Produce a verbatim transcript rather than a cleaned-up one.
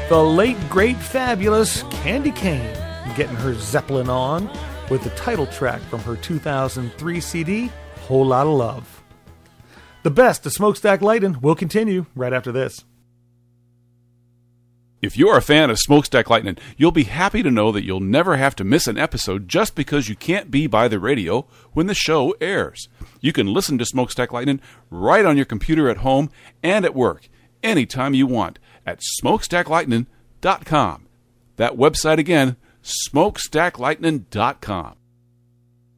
The late, great, fabulous Candy Kane getting her Zeppelin on with the title track from her two thousand three C D, Whole Lotta Love. The best of Smokestack Lightning will continue right after this. If you're a fan of Smokestack Lightning, you'll be happy to know that you'll never have to miss an episode just because you can't be by the radio when the show airs. You can listen to Smokestack Lightning right on your computer at home and at work, anytime you want, at smokestack lightning dot com. That website again, smokestack lightning dot com.